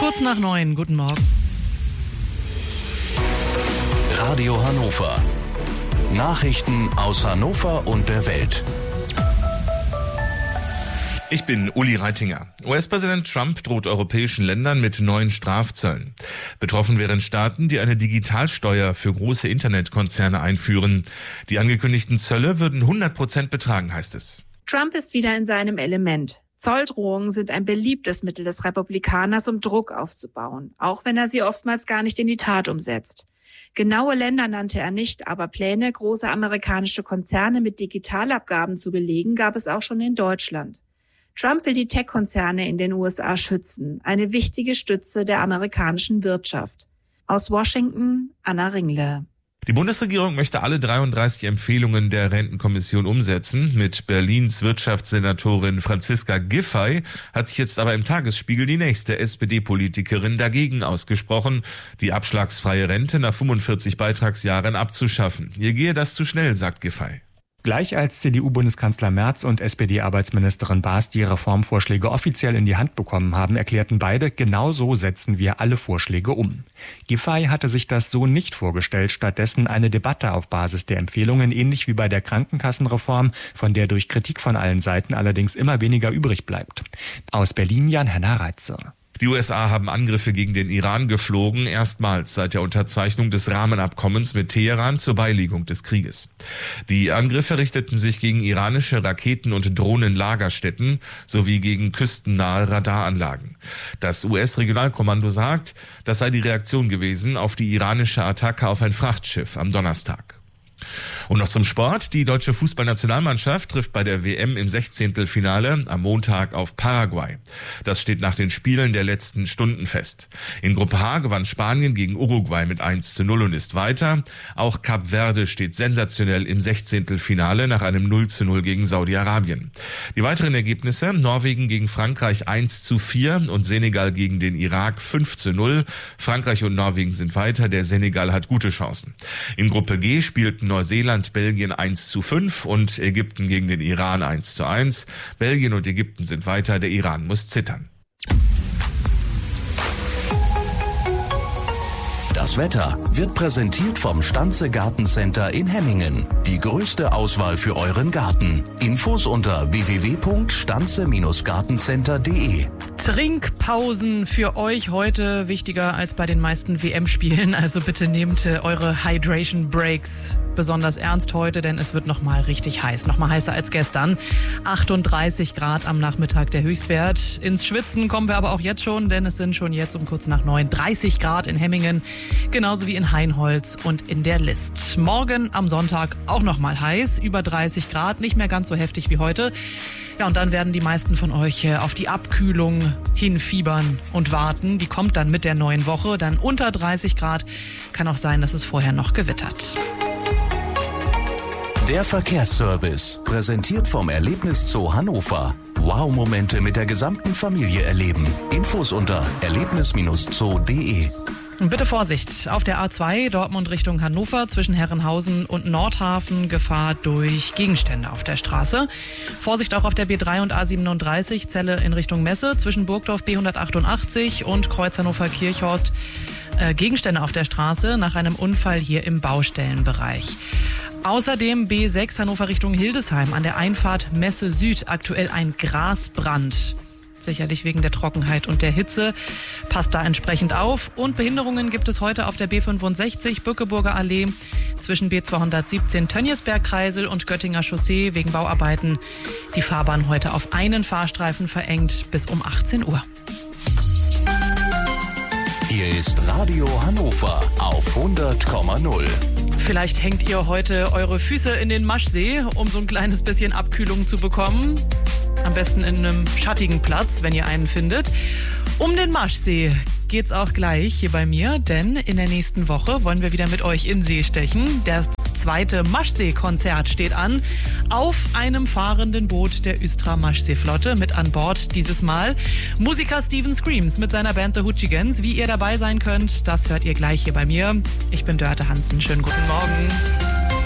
Kurz nach 9, guten Morgen. Radio Hannover. Nachrichten aus Hannover und der Welt. Ich bin Uli Reitinger. US-Präsident Trump droht europäischen Ländern mit neuen Strafzöllen. Betroffen wären Staaten, die eine Digitalsteuer für große Internetkonzerne einführen. Die angekündigten Zölle würden 100% betragen, heißt es. Trump ist wieder in seinem Element. Zolldrohungen sind ein beliebtes Mittel des Republikaners, um Druck aufzubauen, auch wenn er sie oftmals gar nicht in die Tat umsetzt. Genaue Länder nannte er nicht, aber Pläne, große amerikanische Konzerne mit Digitalabgaben zu belegen, gab es auch schon in Deutschland. Trump will die Tech-Konzerne in den USA schützen, eine wichtige Stütze der amerikanischen Wirtschaft. Aus Washington, Anna Ringle. Die Bundesregierung möchte alle 33 Empfehlungen der Rentenkommission umsetzen. Mit Berlins Wirtschaftssenatorin Franziska Giffey hat sich jetzt aber im Tagesspiegel die nächste SPD-Politikerin dagegen ausgesprochen, die abschlagsfreie Rente nach 45 Beitragsjahren abzuschaffen. Ihr gehe das zu schnell, sagt Giffey. Gleich als CDU-Bundeskanzler Merz und SPD-Arbeitsministerin Baas die Reformvorschläge offiziell in die Hand bekommen haben, erklärten beide, genau so setzen wir alle Vorschläge um. Giffey hatte sich das so nicht vorgestellt, stattdessen eine Debatte auf Basis der Empfehlungen, ähnlich wie bei der Krankenkassenreform, von der durch Kritik von allen Seiten allerdings immer weniger übrig bleibt. Aus Berlin Jan-Henner Reitze. Die USA haben Angriffe gegen den Iran geflogen, erstmals seit der Unterzeichnung des Rahmenabkommens mit Teheran zur Beilegung des Krieges. Die Angriffe richteten sich gegen iranische Raketen- und Drohnenlagerstätten sowie gegen küstennahe Radaranlagen. Das US-Regionalkommando sagt, das sei die Reaktion gewesen auf die iranische Attacke auf ein Frachtschiff am Donnerstag. Und noch zum Sport. Die deutsche Fußballnationalmannschaft trifft bei der WM im 16. am Montag auf Paraguay. Das steht nach den Spielen der letzten Stunden fest. In Gruppe H gewann Spanien gegen Uruguay mit 1:0 und ist weiter. Auch Kap Verde steht sensationell im 16. nach einem 0:0 gegen Saudi-Arabien. Die weiteren Ergebnisse: Norwegen gegen Frankreich 1:4 und Senegal gegen den Irak 5:0. Frankreich und Norwegen sind weiter. Der Senegal hat gute Chancen. In Gruppe G spielten Neuseeland, Belgien 1:5 und Ägypten gegen den Iran 1:1. Belgien und Ägypten sind weiter, der Iran muss zittern. Das Wetter wird präsentiert vom Stanze Gartencenter in Hemmingen. Die größte Auswahl für euren Garten. Infos unter www.stanze-gartencenter.de. Trinkpausen für euch heute wichtiger als bei den meisten WM-Spielen. Also bitte nehmt eure Hydration Breaks besonders ernst heute, denn es wird nochmal richtig heiß. Nochmal heißer als gestern. 38 Grad am Nachmittag der Höchstwert. Ins Schwitzen kommen wir aber auch jetzt schon, denn es sind schon jetzt um kurz nach 9 30 Grad in Hemmingen. Genauso wie in Hainholz und in der List. Morgen am Sonntag auch nochmal heiß. Über 30 Grad. Nicht mehr ganz so heftig wie heute. Ja, und dann werden die meisten von euch auf die Abkühlung hinfiebern und warten. Die kommt dann mit der neuen Woche. Dann unter 30 Grad. Kann auch sein, dass es vorher noch gewittert. Der Verkehrsservice, präsentiert vom Erlebniszoo Hannover. Wow-Momente mit der gesamten Familie erleben. Infos unter erlebnis-zoo.de. Bitte Vorsicht, auf der A2 Dortmund Richtung Hannover zwischen Herrenhausen und Nordhafen Gefahr durch Gegenstände auf der Straße. Vorsicht auch auf der B3 und A37 Celle in Richtung Messe zwischen Burgdorf B188 und Kreuz Hannover Kirchhorst. Gegenstände auf der Straße nach einem Unfall hier im Baustellenbereich. Außerdem B6 Hannover Richtung Hildesheim an der Einfahrt Messe Süd aktuell ein Grasbrand. Sicherlich wegen der Trockenheit und der Hitze. Passt da entsprechend auf. Und Behinderungen gibt es heute auf der B65 Bückeburger Allee zwischen B217 Tönniesberg-Kreisel und Göttinger Chaussee wegen Bauarbeiten. Die Fahrbahn heute auf einen Fahrstreifen verengt bis um 18 Uhr. Hier ist Radio Hannover auf 100,0. Vielleicht hängt ihr heute eure Füße in den Maschsee, um so ein kleines bisschen Abkühlung zu bekommen. Am besten in einem schattigen Platz, wenn ihr einen findet. Um den Maschsee geht's auch gleich hier bei mir, denn in der nächsten Woche wollen wir wieder mit euch in See stechen. Das zweite Maschsee-Konzert steht an. Auf einem fahrenden Boot der Östra Maschsee-Flotte. Mit an Bord dieses Mal Musiker Steven Screams mit seiner Band The Hoochigans. Wie ihr dabei sein könnt, das hört ihr gleich hier bei mir. Ich bin Dörte Hansen. Schönen guten Morgen.